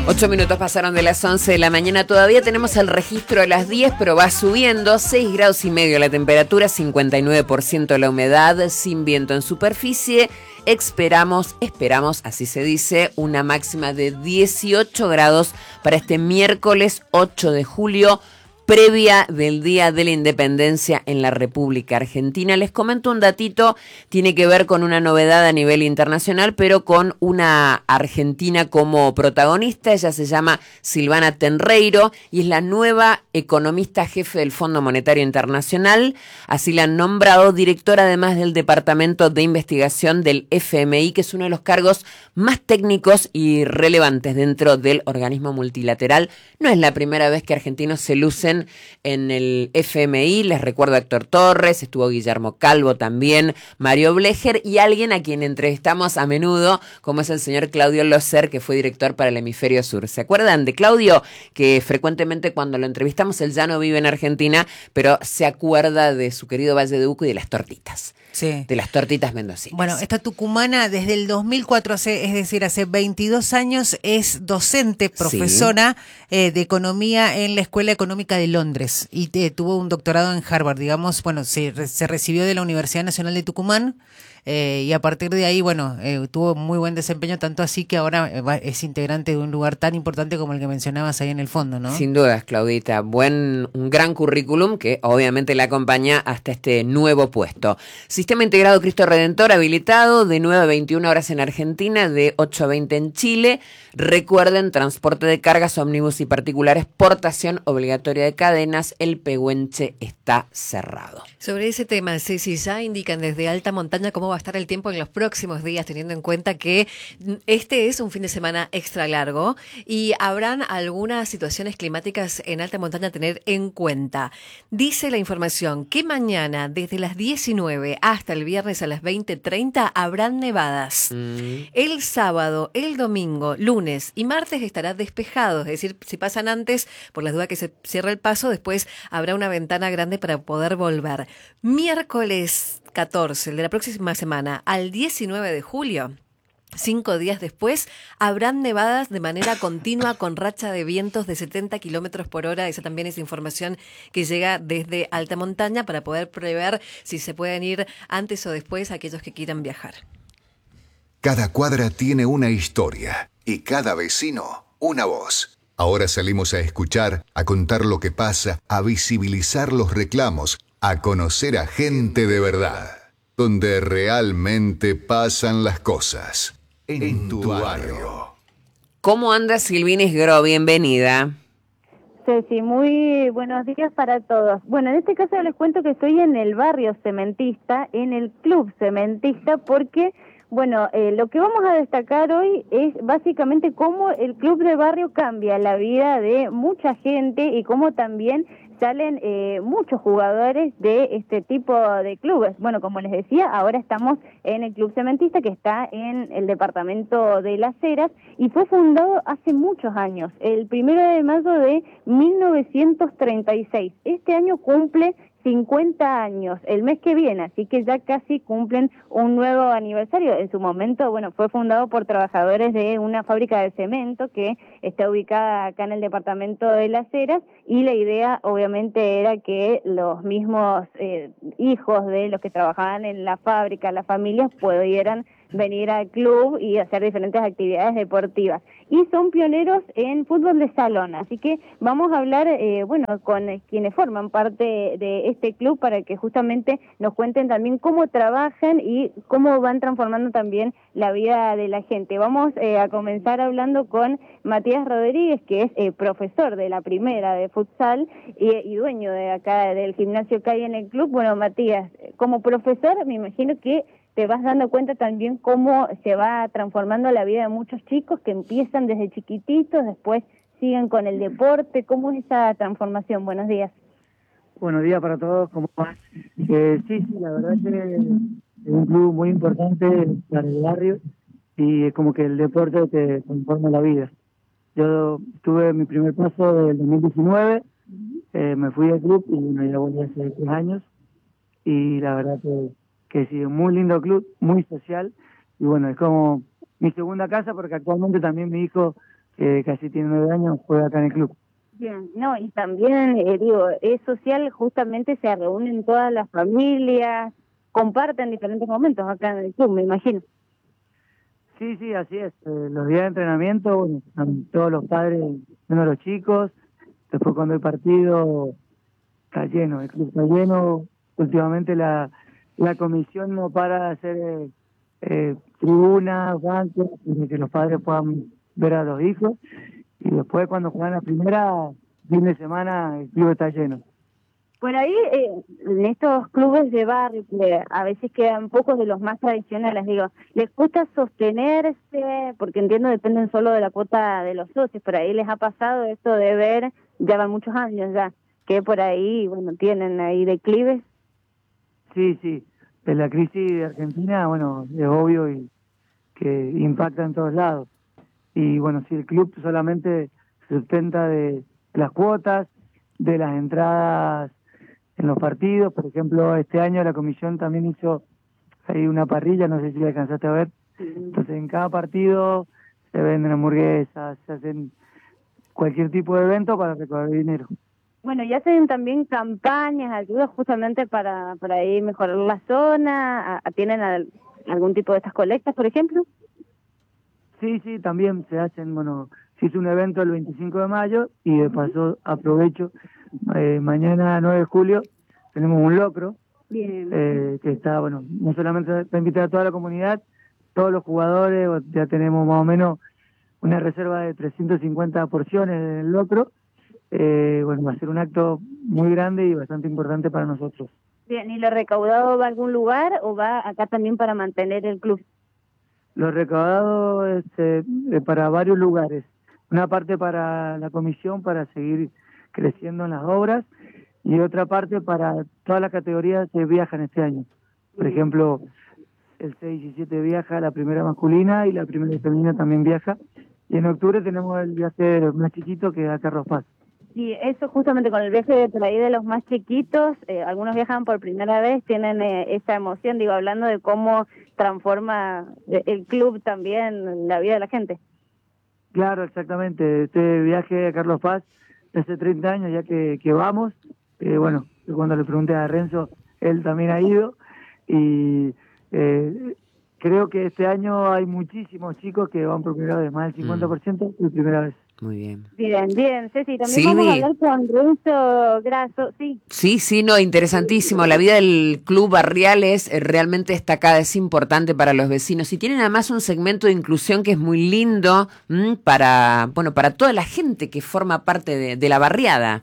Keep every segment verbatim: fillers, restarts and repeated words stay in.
Ocho minutos pasaron de las once de la mañana. Todavía tenemos el registro a las diez, pero va subiendo. Seis grados y medio la temperatura, cincuenta y nueve por ciento la humedad, sin viento en superficie. Esperamos, esperamos, así se dice, una máxima de dieciocho grados para este miércoles ocho de julio, previa del Día de la Independencia en la República Argentina. Les comento un datito, tiene que ver con una novedad a nivel internacional, pero con una argentina como protagonista. Ella se llama Silvana Tenreiro y es la nueva economista jefe del Fondo Monetario Internacional. Así la han nombrado directora además del Departamento de Investigación del F M I, que es uno de los cargos más técnicos y relevantes dentro del organismo multilateral. No es la primera vez que argentinos se lucen en el F M I. Les recuerdo a Héctor Torres, estuvo Guillermo Calvo también, Mario Blecher y alguien a quien entrevistamos a menudo, como es el señor Claudio Loser, que fue director para el Hemisferio Sur. ¿Se acuerdan de Claudio? Que frecuentemente cuando lo entrevistamos, él ya no vive en Argentina, pero se acuerda de su querido Valle de Uco y de las tortitas. Sí. De las tortitas mendocinas. Bueno, esta tucumana desde el dos mil cuatro, hace, es decir, hace veintidós años, es docente, profesora sí. eh, de economía en la Escuela Económica de Londres y eh, tuvo un doctorado en Harvard, digamos, bueno, se, se recibió de la Universidad Nacional de Tucumán. Eh, y a partir de ahí, bueno, eh, tuvo muy buen desempeño, tanto así que ahora va, es integrante de un lugar tan importante como el que mencionabas ahí en el fondo, ¿no? Sin dudas, Claudita. Buen, un gran currículum que obviamente la acompaña hasta este nuevo puesto. Sistema Integrado Cristo Redentor habilitado de nueve a veintiuna horas en Argentina, de ocho a veinte en Chile. Recuerden, transporte de cargas, ómnibus y particulares, portación obligatoria de cadenas. El Pehuenche está cerrado. Sobre ese tema, Ceci, ya indican desde alta montaña cómo va a estar el tiempo en los próximos días, teniendo en cuenta que este es un fin de semana extra largo y habrán algunas situaciones climáticas en alta montaña a tener en cuenta. Dice la información que mañana, desde las diecinueve hasta el viernes a las veinte treinta, habrán nevadas. Mm. El sábado, el domingo, lunes y martes estará despejado, es decir, si pasan antes, por las dudas que se cierre el paso, después habrá una ventana grande para poder volver. Miércoles catorce, el de la próxima semana, al diecinueve de julio, cinco días después, habrán nevadas de manera continua con racha de vientos de setenta kilómetros por hora. Esa también es información que llega desde alta montaña para poder prever si se pueden ir antes o después aquellos que quieran viajar. Cada cuadra tiene una historia y cada vecino una voz. Ahora salimos a escuchar, a contar lo que pasa, a visibilizar los reclamos, a conocer a gente de verdad, donde realmente pasan las cosas, en, en tu barrio. ¿Cómo anda Silvina Isgro? Bienvenida. Ceci, muy buenos días para todos. Bueno, en este caso les cuento que estoy en el barrio cementista, en el club cementista, porque, bueno, eh, lo que vamos a destacar hoy es básicamente cómo el club de barrio cambia la vida de mucha gente y cómo también salen eh, muchos jugadores de este tipo de clubes. Bueno, como les decía, ahora estamos en el Club Cementista, que está en el departamento de Las Heras, y fue fundado hace muchos años, el primero de mayo de mil novecientos treinta y seis. Este año cumple cincuenta años, el mes que viene, así que ya casi cumplen un nuevo aniversario. En su momento, bueno, fue fundado por trabajadores de una fábrica de cemento que está ubicada acá en el departamento de Las Heras, y la idea obviamente era que los mismos eh, hijos de los que trabajaban en la fábrica, las familias, pudieran venir al club y hacer diferentes actividades deportivas. Y son pioneros en fútbol de salón, así que vamos a hablar, eh, bueno, con quienes forman parte de este club para que justamente nos cuenten también cómo trabajan y cómo van transformando también la vida de la gente. Vamos eh, a comenzar hablando con Matías Rodríguez, que es eh, profesor de la primera de futsal y, y dueño de acá del gimnasio que hay en el club. Bueno, Matías, como profesor me imagino que te vas dando cuenta también cómo se va transformando la vida de muchos chicos que empiezan desde chiquititos, después siguen con el deporte. ¿Cómo es esa transformación? Buenos días. Buenos días para todos, ¿cómo van? Eh, sí, sí, la verdad que es un club muy importante para el barrio y es como que el deporte te transforma la vida. Yo tuve mi primer paso del dos mil diecinueve, eh, me fui al club y bueno, ya volví hace tres años y la verdad que que sí, un muy lindo club, muy social, y bueno, es como mi segunda casa porque actualmente también mi hijo que casi tiene nueve años, juega acá en el club. Bien, no, y también, eh, digo, es social, justamente se reúnen todas las familias, comparten diferentes momentos acá en el club, me imagino. Sí, sí, así es. Eh, los días de entrenamiento, bueno, están todos los padres, menos los chicos. Después cuando hay partido, está lleno, el club está lleno. Últimamente la, la comisión no para de hacer eh, eh, tribunas, bancos, para que los padres puedan ver a los hijos. Y después cuando juegan la primera, fin de semana, el club está lleno. Por ahí, eh, en estos clubes de barrio, que a veces quedan pocos de los más tradicionales, digo, ¿les gusta sostenerse? Porque entiendo dependen solo de la cuota de los socios, por ahí les ha pasado esto de ver, ya van muchos años ya, que por ahí, bueno, tienen ahí declives. Sí, sí. En la crisis de Argentina, bueno, es obvio y que impacta en todos lados. Y bueno, si el club solamente se sustenta de las cuotas, de las entradas en los partidos, por ejemplo, este año la comisión también hizo ahí una parrilla, no sé si la alcanzaste a ver. Entonces en cada partido se venden hamburguesas, se hacen cualquier tipo de evento para recaudar dinero. Bueno, y hacen también campañas, ayudas justamente para, para ahí mejorar la zona, a, ¿tienen al, algún tipo de estas colectas, por ejemplo? Sí, sí, también se hacen, bueno, se hizo un evento el veinticinco de mayo y de paso aprovecho, eh, mañana nueve de julio tenemos un locro. Bien. Eh, que está, bueno, no solamente está invitada a toda la comunidad, todos los jugadores, ya tenemos más o menos una reserva de trescientas cincuenta porciones en el locro. Eh, bueno, va a ser un acto muy grande y bastante importante para nosotros. Bien, ¿y lo recaudado va a algún lugar o va acá también para mantener el club? Lo recaudado es eh, para varios lugares. Una parte para la comisión para seguir creciendo en las obras y otra parte para todas las categorías que viajan este año. Por ejemplo, el seis y siete viaja, la primera masculina y la primera femenina también viaja. Y en octubre tenemos el viaje más chiquito que es a Carlos Paz. Y eso justamente con el viaje de por ahí de los más chiquitos, eh, algunos viajan por primera vez, tienen eh, esa emoción, digo, hablando de cómo transforma el club también la vida de la gente. Claro, exactamente. Este viaje a Carlos Paz hace treinta años ya que, que vamos. Eh, bueno, cuando le pregunté a Renzo, él también ha ido. Y eh, creo que este año hay muchísimos chicos que van por primera vez, más del cincuenta por ciento por primera vez. Muy bien. Bien, bien, Ceci, también Sí, vamos a hablar con Renzo Grasso, sí. Sí, sí, no, interesantísimo. La vida del club Barriales eh, realmente destacada, es importante para los vecinos. Y tienen además un segmento de inclusión que es muy lindo m, para, bueno, para toda la gente que forma parte de, de la barriada.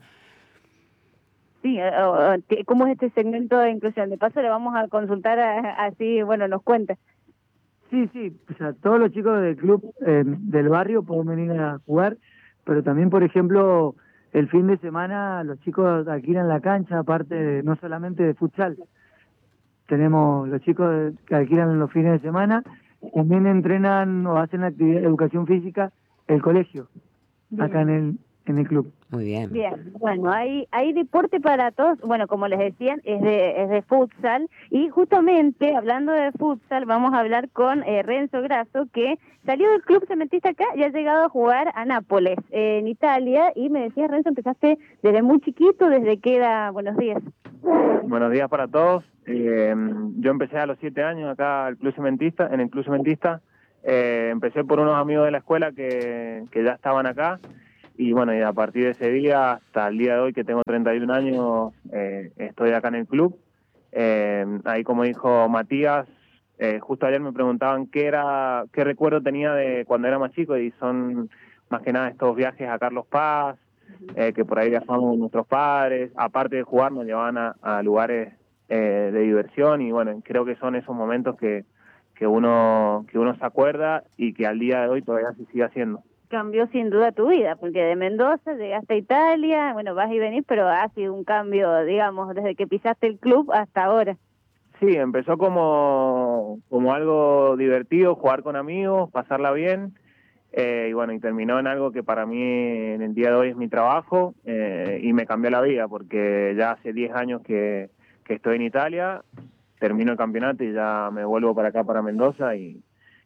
Sí, uh, ¿cómo es este segmento de inclusión? De paso le vamos a consultar a, así, bueno, nos cuenta. Sí, sí, o sea, todos los chicos del club eh, del barrio pueden venir a jugar, pero también, por ejemplo, el fin de semana los chicos alquilan la cancha, aparte de, no solamente de futsal. Tenemos los chicos que alquilan los fines de semana, también entrenan o hacen actividad de educación física el colegio, bien, acá en el en el club. Muy bien. Bien, bueno, hay hay deporte para todos, bueno, como les decían, es de es de futsal, y justamente hablando de futsal, vamos a hablar con eh, Renzo Grasso, que salió del club cementista acá y ha llegado a jugar a Nápoles, eh, en Italia, y me decías, Renzo, empezaste desde muy chiquito, ¿desde qué edad? Buenos días. Buenos días para todos. Eh, yo empecé a los siete años acá al club cementista, en el club cementista. Eh, empecé por unos amigos de la escuela que, que ya estaban acá. Y bueno, y a partir de ese día hasta el día de hoy, que tengo treinta y un años, eh, estoy acá en el club. Eh, ahí, como dijo Matías, eh, justo ayer me preguntaban qué era, qué recuerdo tenía de cuando era más chico, y son más que nada estos viajes a Carlos Paz, eh, que por ahí viajamos con nuestros padres. Aparte de jugar, nos llevaban a, a lugares eh, de diversión, y bueno, creo que son esos momentos que, que uno que uno se acuerda y que al día de hoy todavía se sigue haciendo. Cambió sin duda tu vida, porque de Mendoza llegaste a Italia, bueno, vas y venís, pero ha sido un cambio, digamos, desde que pisaste el club hasta ahora. Sí, empezó como, como algo divertido, jugar con amigos, pasarla bien, eh, y bueno, y terminó en algo que para mí en el día de hoy es mi trabajo, eh, y me cambió la vida, porque ya hace diez años que, que estoy en Italia, termino el campeonato y ya me vuelvo para acá, para Mendoza, y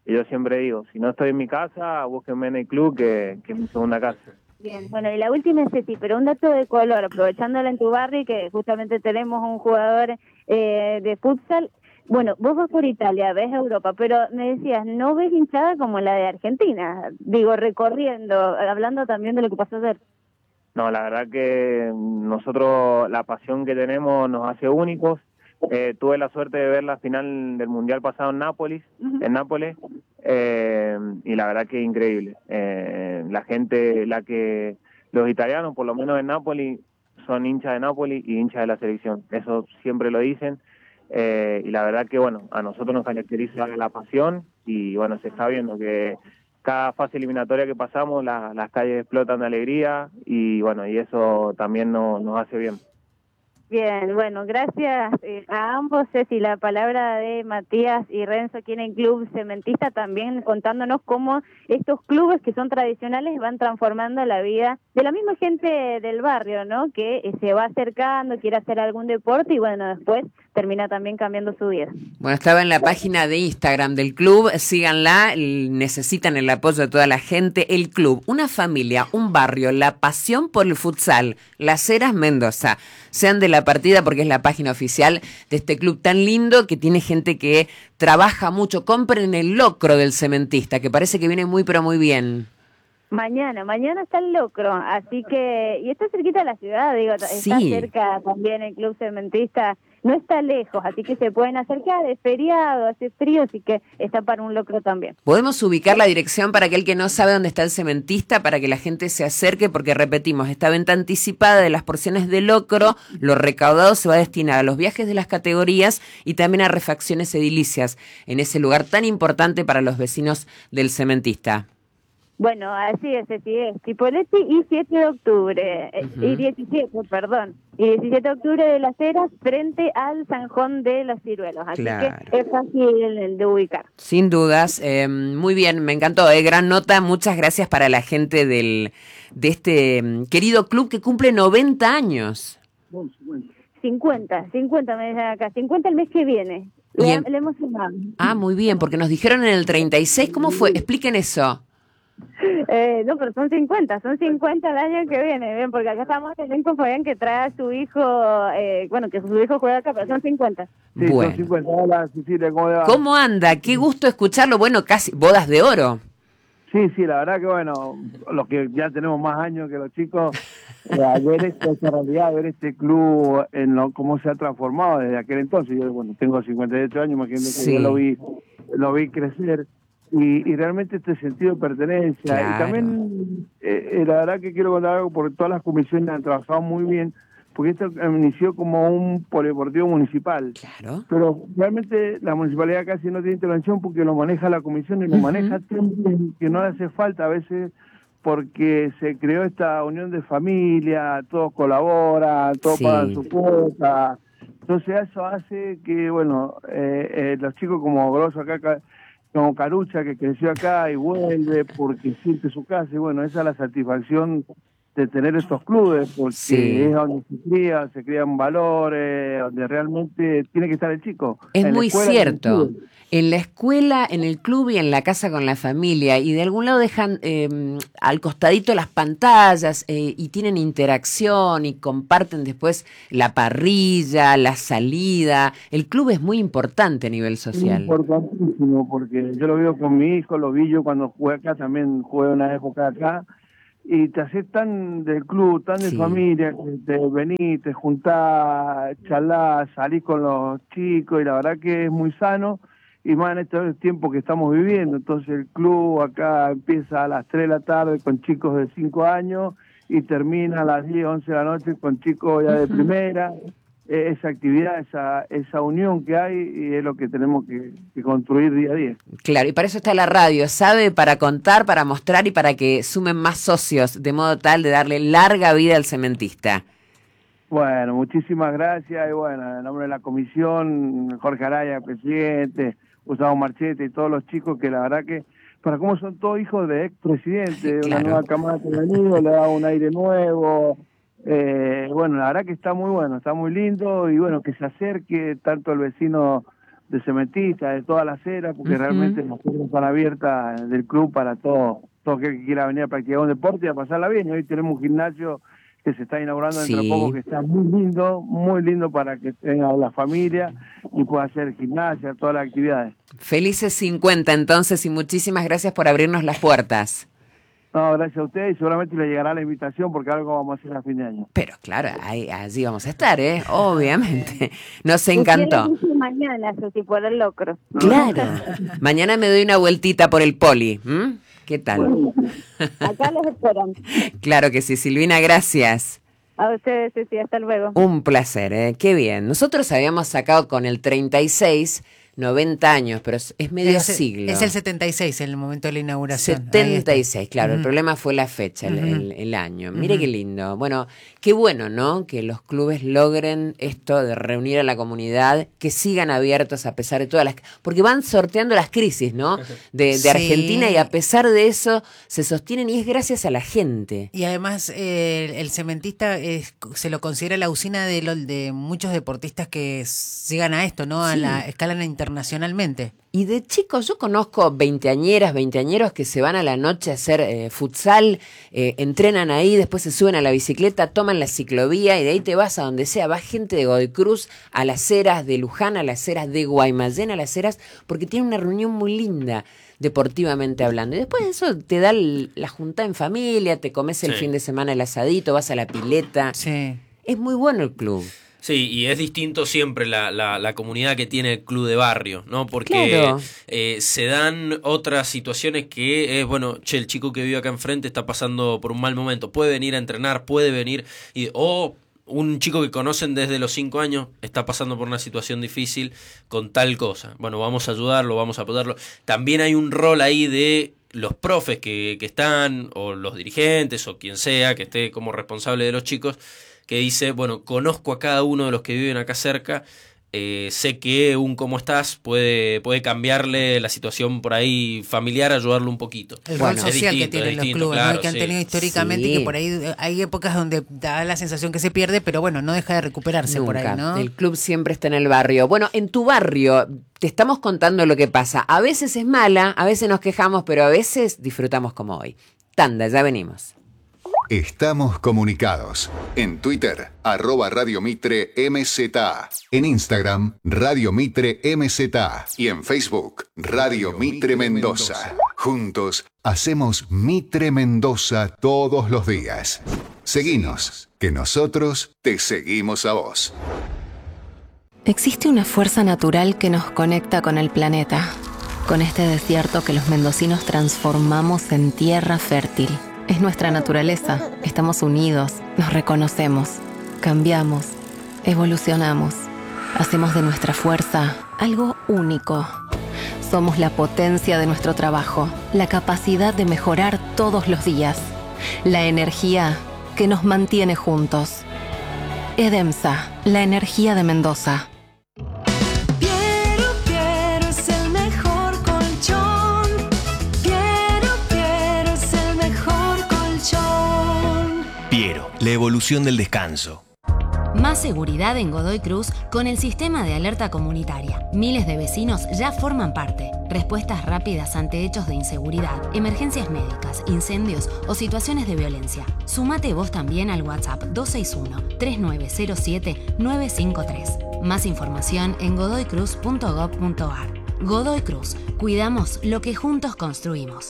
y yo siempre digo, si no estoy en mi casa, búsquenme en el club, que, que es mi segunda casa. Bien, bueno, y la última es Ceci, pero un dato de color, aprovechándola en tu barrio, que justamente tenemos un jugador eh, de futsal. Bueno, vos vas por Italia, ves Europa, pero me decías, no ves hinchada como la de Argentina, digo, recorriendo, hablando también de lo que pasó ayer. No, la verdad que nosotros, la pasión que tenemos nos hace únicos. Eh, tuve la suerte de ver la final del Mundial pasado en Nápoles, uh-huh. en Nápoles, eh, y la verdad que increíble. Eh, la gente, la que los italianos, por lo menos en Nápoles, son hinchas de Nápoles y hinchas de la selección. Eso siempre lo dicen. Eh, y la verdad que, bueno, a nosotros nos caracteriza la pasión y, bueno, se está viendo que cada fase eliminatoria que pasamos, la, las calles explotan de alegría y, bueno, y eso también no, nos hace bien. Bien, bueno, gracias eh, a ambos, Ceci, la palabra de Matías y Renzo aquí en el Club Cementista, también contándonos cómo estos clubes que son tradicionales van transformando la vida de la misma gente del barrio, ¿no? Que eh, se va acercando, quiere hacer algún deporte y bueno, después termina también cambiando su vida. Bueno, estaba en la página de Instagram del club, síganla, necesitan el apoyo de toda la gente. El club, una familia, un barrio, la pasión por el futsal, Las Heras, Mendoza. Sean de la partida porque es la página oficial de este club tan lindo que tiene gente que trabaja mucho. Compren el locro del cementista, que parece que viene muy pero muy bien. Mañana, mañana está el locro, así que, y está cerquita de la ciudad, digo, sí. Está cerca también el Club Cementista, no está lejos, así que se pueden acercar, es feriado, hace frío, así que está para un locro también. ¿Podemos ubicar la dirección para aquel que no sabe dónde está el cementista, para que la gente se acerque? Porque repetimos, esta venta anticipada de las porciones de locro, lo recaudado se va a destinar a los viajes de las categorías y también a refacciones edilicias en ese lugar tan importante para los vecinos del cementista. Bueno, así es, así es. Chipoleti y siete de octubre, uh-huh. y diecisiete, perdón, y diecisiete de octubre de Las Heras frente al Zanjón de los Ciruelos. Así claro. que es fácil de ubicar. Sin dudas, eh, muy bien, me encantó, eh, gran nota, muchas gracias para la gente del de este querido club que cumple noventa años. cincuenta, cincuenta me dicen acá, cincuenta el mes que viene. Le, en... le hemos sumado. Ah, muy bien, porque nos dijeron en el treinta y seis, ¿cómo fue? Expliquen eso. Eh, no, pero son cincuenta, son cincuenta el año que viene, bien, porque acá estamos teniendo con Fabián que trae a su hijo, eh, bueno, que su hijo juega acá, pero son cincuenta. Sí, bueno. Son cincuenta. Hola, Cecilia, ¿cómo le va? ¿Cómo anda? Qué gusto escucharlo, bueno, casi bodas de oro. Sí, sí, la verdad que bueno, los que ya tenemos más años que los chicos, eh, ver esta, esta realidad, ver este club, en lo, cómo se ha transformado desde aquel entonces. Yo, bueno, tengo cincuenta y ocho años, imagínate sí. que yo lo vi, lo vi crecer. Y, y realmente este sentido de pertenencia. Claro. Y también, eh, la verdad que quiero contar algo, porque todas las comisiones han trabajado muy bien, porque esto inició como un polideportivo municipal. Claro. Pero realmente la municipalidad casi no tiene intervención porque lo maneja la comisión y lo uh-huh. maneja tan bien que no le hace falta a veces, porque se creó esta unión de familia, todos colaboran, todos sí. pagan su cuota. Entonces eso hace que, bueno, eh, eh, los chicos como Grosso acá, acá como Carucha, que creció acá y vuelve porque siente su casa, y bueno, esa es la satisfacción de tener estos clubes, porque sí. es donde se cría, se crían valores, donde realmente tiene que estar el chico. Es muy cierto. En la escuela, en el club y en la casa con la familia, y de algún lado dejan eh, al costadito las pantallas eh, y tienen interacción y comparten después la parrilla, la salida. El club es muy importante a nivel social. Es importantísimo, porque yo lo veo con mi hijo, lo vi yo cuando jugué acá, también jugué una época acá, y te haces tan del club, tan de sí. familia, que te venís, te juntás, charlás, salís con los chicos, y la verdad que es muy sano, y más en este tiempo que estamos viviendo. Entonces el club acá empieza a las tres de la tarde con chicos de cinco años y termina a las diez, once de la noche con chicos ya de primera. Esa actividad, esa esa unión que hay, y es lo que tenemos que, que construir día a día. Claro, y para eso está la radio, sabe, para contar, para mostrar y para que sumen más socios, de modo tal de darle larga vida al cementista. Bueno, muchísimas gracias, y bueno, en nombre de la comisión, Jorge Araya, presidente, Gustavo Marchete y todos los chicos, que la verdad que, para cómo son todos hijos de expresidentes, claro. una nueva camada que ha venido, le da un aire nuevo. Eh, bueno, la verdad que está muy bueno, está muy lindo, y bueno, que se acerque tanto el vecino de cementistas, de todas las eras, porque Uh-huh. realmente las puertas están abiertas del club para todo, todo aquel que quiera venir a practicar un deporte y a pasarla bien. Y hoy tenemos un gimnasio que se está inaugurando dentro Sí. de poco, que está muy lindo, muy lindo para que tenga la familia y pueda hacer gimnasia, todas las actividades. Felices cincuenta entonces y muchísimas gracias por abrirnos las puertas. No, gracias a ustedes, y seguramente le llegará la invitación porque algo vamos a hacer a fin de año. Pero claro, ahí, allí vamos a estar, ¿eh? Obviamente. Nos encantó. Ustedes dicen mañana, eso sí, por el locro. Claro. Mañana me doy una vueltita por el poli. ¿M? ¿Qué tal? Bueno, acá los esperan. Claro que sí, Silvina, gracias. A ustedes, sí, sí, hasta luego. Un placer, ¿eh? Qué bien. Nosotros habíamos sacado con el treinta y seis noventa años, pero es, es medio Es, siglo. es el setenta y seis en el momento de la inauguración. setenta y Ahí seis, está. claro, el Ujú. problema fue la fecha, el, Ujú. el- el año. Mire Ujú. qué lindo. Bueno, qué bueno, ¿no? Que los clubes logren esto de reunir a la comunidad, que sigan abiertos a pesar de todas las... Porque van sorteando las crisis, ¿no? De, de Sí. Argentina, y a pesar de eso se sostienen, y es gracias a la gente. Y además eh, el cementista es, se lo considera la usina de, lo- de muchos deportistas que s- llegan a esto, ¿no? A Sí. la escala internacionalmente. Y de chicos, yo conozco veinteañeras, veinteañeros que se van a la noche a hacer eh, futsal, eh, entrenan ahí, después se suben a la bicicleta, toman la ciclovía y de ahí te vas a donde sea. Va gente de Godoy Cruz a las Heras, de Luján a las Heras, de Guaymallén a las Heras, porque tienen una reunión muy linda deportivamente hablando. Y después de eso te da el- la junta en familia, te comes el Sí. fin de semana el asadito, vas a la pileta. Sí. Es muy bueno el club. Sí, y es distinto siempre la, la, la comunidad que tiene el club de barrio, ¿no? Porque Claro. eh, se dan otras situaciones que es, bueno, che, el chico que vive acá enfrente está pasando por un mal momento, puede venir a entrenar, puede venir, y o un chico que conocen desde los cinco años está pasando por una situación difícil con tal cosa. Bueno, vamos a ayudarlo, vamos a apoyarlo. También hay un rol ahí de los profes que, que están, o los dirigentes, o quien sea que esté como responsable de los chicos, que dice, bueno, conozco a cada uno de los que viven acá cerca, eh, sé que un cómo estás puede, puede cambiarle la situación por ahí familiar, ayudarlo un poquito. El Bueno, rol es social que distinto, tienen es los distinto, clubes, ¿no? claro, Que han sí. tenido históricamente, Sí. que por ahí eh, hay épocas donde da la sensación que se pierde, pero bueno, no deja de recuperarse por Nunca. ahí, ¿no? El club siempre está en el barrio. Bueno, en tu barrio te estamos contando lo que pasa. A veces es mala, a veces nos quejamos, pero a veces disfrutamos como hoy. Tanda, ya venimos. Estamos comunicados. En Twitter, arroba Radio Mitre M Z. En Instagram, Radio Mitre M Z. Y en Facebook, Radio Mitre Mendoza. Juntos hacemos Mitre Mendoza todos los días. Seguinos, que nosotros te seguimos a vos. Existe una fuerza natural que nos conecta con el planeta, con este desierto que los mendocinos transformamos en tierra fértil. Es nuestra naturaleza, estamos unidos, nos reconocemos, cambiamos, evolucionamos, hacemos de nuestra fuerza algo único. Somos la potencia de nuestro trabajo, la capacidad de mejorar todos los días, la energía que nos mantiene juntos. EDEMSA, la energía de Mendoza. Piero, Piero es el mejor colchón. Piero, Piero es el mejor colchón. Piero, la evolución del descanso. Más seguridad en Godoy Cruz con el sistema de alerta comunitaria. Miles de vecinos ya forman parte. Respuestas rápidas ante hechos de inseguridad, emergencias médicas, incendios o situaciones de violencia. Sumate vos también al WhatsApp dos seis uno, tres nueve cero siete, nueve cinco tres. Más información en godoy cruz punto gob punto ar. Godoy Cruz. Cuidamos lo que juntos construimos.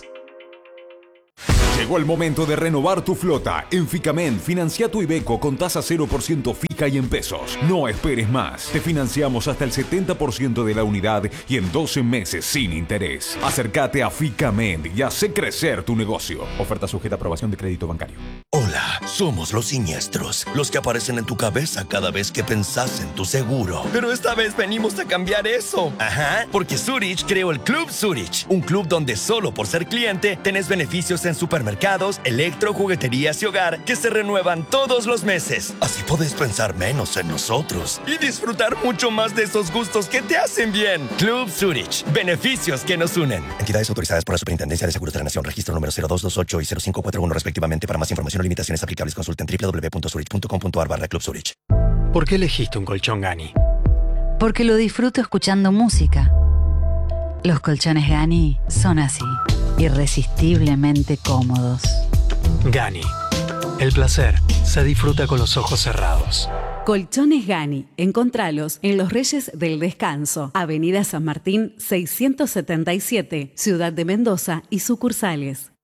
Llegó el momento de renovar tu flota. En Ficamen, financia tu Iveco con tasa cero por ciento fija y en pesos. No esperes más. Te financiamos hasta el setenta por ciento de la unidad y en doce meses sin interés. Acércate a Ficamen y hace crecer tu negocio. Oferta sujeta a aprobación de crédito bancario. Hola, somos los siniestros, los que aparecen en tu cabeza cada vez que pensás en tu seguro. Pero esta vez venimos a cambiar eso. Ajá, porque Zurich creó el Club Zurich, un club donde solo por ser cliente tenés beneficios en supermercados, electro, jugueterías y hogar que se renuevan todos los meses. Así podés pensar menos en nosotros y disfrutar mucho más de esos gustos que te hacen bien. Club Zurich, beneficios que nos unen. Entidades autorizadas por la Superintendencia de Seguros de la Nación, registro número cero dos dos ocho y cero cinco cuatro uno respectivamente. Para más información o limitaciones aplicables consulten doble u doble u doble u punto zurich punto com punto ar barra Club Zurich. ¿Por qué elegiste un colchón Gani? porque lo disfruto escuchando música. Los colchones Gani son así, irresistiblemente cómodos. Gani. El placer se disfruta con los ojos cerrados. Colchones Gani. Encontralos en Los Reyes del Descanso, Avenida San Martín seiscientos setenta y siete, Ciudad de Mendoza y sucursales.